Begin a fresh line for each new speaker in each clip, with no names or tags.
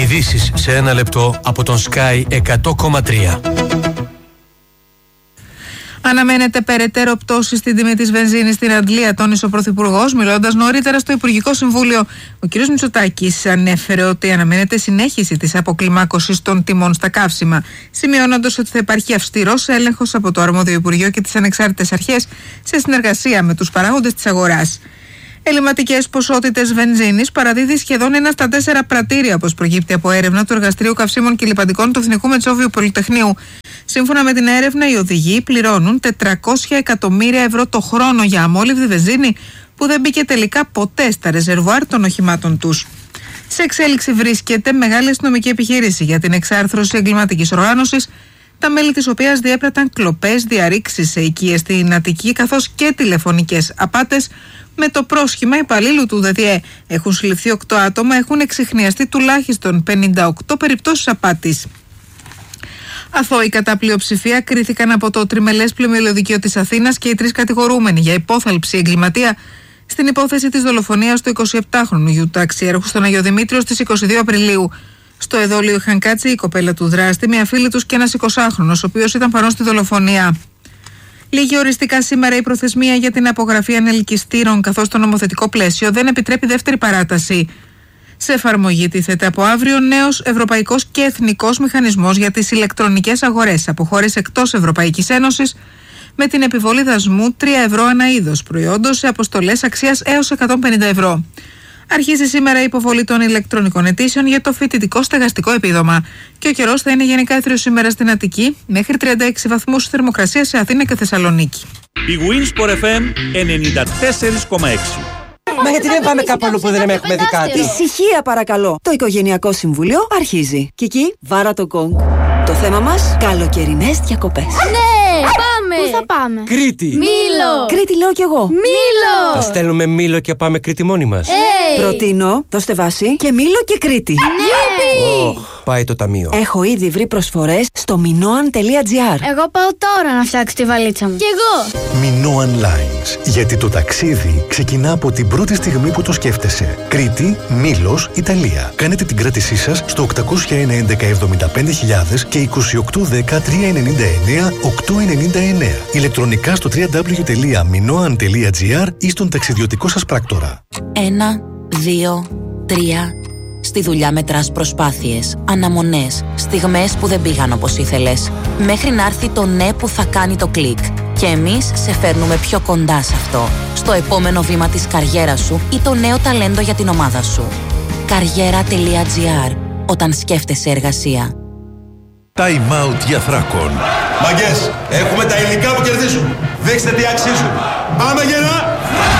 Ειδήσεις σε ένα λεπτό από τον Sky 100,3.
Αναμένεται περαιτέρω πτώση στην τιμή της βενζίνης στην Αντλία, τόνισε ο Πρωθυπουργός, μιλώντας νωρίτερα στο Υπουργικό Συμβούλιο. Ο κ. Μητσοτάκης ανέφερε ότι αναμένεται συνέχιση της αποκλιμάκωσης των τιμών στα καύσιμα, σημειώνοντας ότι θα υπάρχει αυστηρός έλεγχος από το αρμόδιο Υπουργείο και τις ανεξάρτητες αρχές σε συνεργασία με τους παράγοντες της αγοράς. Ελληματικές ποσότητες βενζίνης παραδίδει σχεδόν 1 στα 4 πρατήρια, όπως προκύπτει από έρευνα του Εργαστηρίου Καυσίμων και Λιπαντικών του Εθνικού Μετσόβιου Πολυτεχνείου. Σύμφωνα με την έρευνα, οι οδηγοί πληρώνουν 400 εκατομμύρια ευρώ το χρόνο για αμόλυβδη βενζίνη που δεν μπήκε τελικά ποτέ στα ρεζερβουάρ των οχημάτων τους. Σε εξέλιξη βρίσκεται μεγάλη αστυνομική επιχείρηση για την εξάρθρωση εγκληματικής οργάνωσης, τα μέλη της οποίας διέπραταν κλοπές, διαρρήξεις σε οικίες στην Αττική καθώς και τηλεφωνικές απάτες. Με το πρόσχημα υπαλλήλου του ΔΔΕ έχουν συλληφθεί 8 άτομα, έχουν εξιχνιαστεί τουλάχιστον 58 περιπτώσεις απάτης. Αθώοι κατά πλειοψηφία κρίθηκαν από το Τριμελές Πλημμυλοδικείο της Αθήνας και οι 3 κατηγορούμενοι για υπόθαλψη εγκληματία στην υπόθεση της δολοφονίας του 27χρονου γιου ταξιάρχου στον Αγιο Δημήτριο στις 22 Απριλίου. Στο εδόλιο είχαν κάτσει η κοπέλα του δράστη, μια φίλη τους και ένας 20χρονος, ο οποίος ήταν παρόν στη δολοφονία. Λήγει οριστικά σήμερα η προθεσμία για την απογραφή ανελκυστήρων, καθώς το νομοθετικό πλαίσιο δεν επιτρέπει δεύτερη παράταση. Σε εφαρμογή τίθεται από αύριο νέος ευρωπαϊκός και εθνικός μηχανισμός για τις ηλεκτρονικές αγορές από χώρες εκτός Ευρωπαϊκής Ένωσης, με την επιβολή δασμού 3 ευρώ ανά είδος προϊόντος σε αποστολές αξίας έως 150 ευρώ. Αρχίζει σήμερα η υποβολή των ηλεκτρονικών αιτήσεων για το φοιτητικό στεγαστικό επίδομα. Και ο καιρός θα είναι γενικά έθριος σήμερα στην Αττική, μέχρι 36 βαθμούς θερμοκρασία σε Αθήνα και Θεσσαλονίκη.
Η Winsport FM 94,6.
Μα γιατί δεν πάμε κάπου αλλού που δεν έχουμε δει κάτι?
Ησυχία παρακαλώ. Το Οικογενειακό Συμβούλιο αρχίζει. Κική, βάρα το γκονγκ. Το θέμα μας, καλοκαιρινές διακοπές.
Ναι, πάμε! Πού θα πάμε?
Κρήτη!
Μήλο!
Κρήτη λέω κι εγώ.
Μήλο!
Θα στέλνουμε Μήλο και πάμε Κρήτη μόνοι μας.
Προτείνω, δώστε βάση, και Μήλο και Κρήτη.
Ναι!
Πάει το ταμείο.
Έχω ήδη βρει προσφορές στο minoan.gr.
Εγώ πάω τώρα να φτιάξω τη βαλίτσα μου. Κι εγώ!
Minoan Lines. Γιατί το ταξίδι ξεκινά από την πρώτη στιγμή που το σκέφτεσαι. Κρήτη, Μήλος, Ιταλία. Κάνετε την κράτησή σας στο 801-11-75.000 και 2810-399-899. Ηλεκτρονικά στο www.minoan.gr ή στον ταξιδιωτικό σας πράκτορα.
1, 2, 3. Στη δουλειά μετράς προσπάθειες, αναμονές, στιγμές που δεν πήγαν όπως ήθελες, μέχρι να έρθει το ναι που θα κάνει το κλικ. Και εμείς σε φέρνουμε πιο κοντά σε αυτό, στο επόμενο βήμα της καριέρας σου ή το νέο ταλέντο για την ομάδα σου. Καριέρα.gr. Όταν σκέφτεσαι εργασία.
Time out για Θράκον.
Μαγκές, έχουμε τα υλικά που κερδίζουν. Δείξτε τι αξίζουν. Πάμε γερά!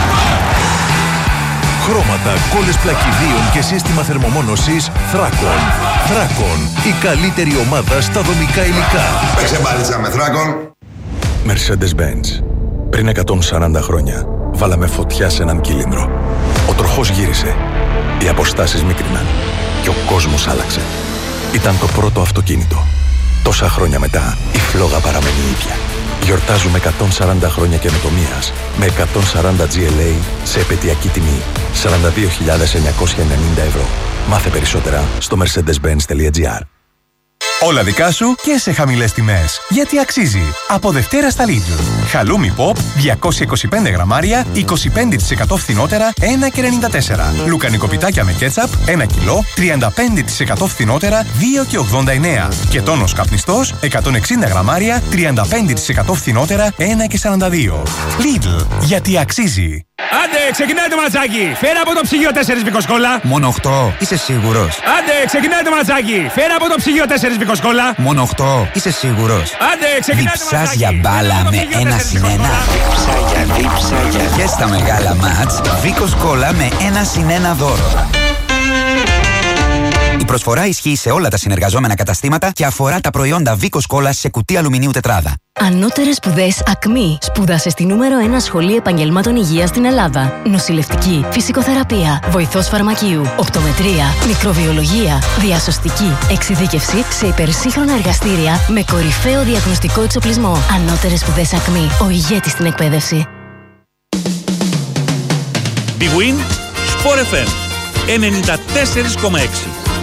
Χρώματα, κόλλες πλακιδίων και σύστημα θερμομόνωσης Θράκον. Θράκον, η καλύτερη ομάδα στα δομικά υλικά.
Παίξε μπάλιτσα με Θράκον.
Mercedes-Benz. Πριν 140 χρόνια βάλαμε φωτιά σε έναν κύλινδρο. Ο τροχός γύρισε. Οι αποστάσεις μίκριναν. Και ο κόσμος άλλαξε. Ήταν το πρώτο αυτοκίνητο. Τόσα χρόνια μετά, η φλόγα παραμένει ίδια. Γιορτάζουμε 140 χρόνια καινοτομίας με 140 GLA σε επαιτειακή τιμή 42.990 ευρώ. Μάθε περισσότερα στο mercedes-benz.gr.
Όλα δικά σου και σε χαμηλές τιμές. Γιατί αξίζει. Από Δευτέρα στα Lidl. Χαλούμι Pop 225 γραμμάρια, 25% φθηνότερα, 1,94. Λουκανικοπιτάκια με κέτσαπ, 1 κιλό, 35% φθηνότερα, 2,89. Και τόνος καπνιστός, 160 γραμμάρια, 35% φθηνότερα, 1,42. Lidl. Γιατί αξίζει.
Άντε, ξεκινάει το ματσάκι! Φέρα από το ψυγείο 4 βικοσκόλα!
Μόνο 8, είσαι σίγουρος?
Άντε, ξεκινάει το ματσάκι! Φέρα από το ψυγείο 4 βικοσκόλα!
Μόνο 8, είσαι σίγουρος?
Άντε, ξεκινάει το ματσάκι!
Διψάς για μπάλα με 1+1. Δίψα. Και στα μεγάλα μάτς, Βίκοσκόλα με 1+1 δώρο. Η προσφορά ισχύει σε όλα τα συνεργαζόμενα καταστήματα και αφορά τα προϊόντα Βίκοσκόλα σε κουτί αλουμινίου τετράδα.
Ανώτερες σπουδές ΑΚΜΗ. Σπούδασε στη νούμερο 1 σχολή επαγγελμάτων υγείας στην Ελλάδα. Νοσηλευτική, φυσικοθεραπεία, βοηθός φαρμακείου, οπτομετρία, μικροβιολογία, διασωστική, εξειδίκευση σε υπερσύγχρονα εργαστήρια με κορυφαίο διαγνωστικό εξοπλισμό. Ανώτερες σπουδές ΑΚΜΗ. Ο ηγέτης στην εκπαίδευση.
Big Win, Sport FM 94,6.